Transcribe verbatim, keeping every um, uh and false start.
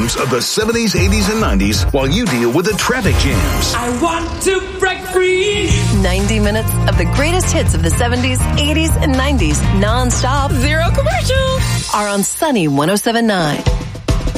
jams of the seventies, eighties, and nineties while you deal with the traffic jams. I want to break free. ninety minutes of the greatest hits of the seventies, eighties, and nineties, non-stop, zero commercials, are on Sunny one oh seven point nine.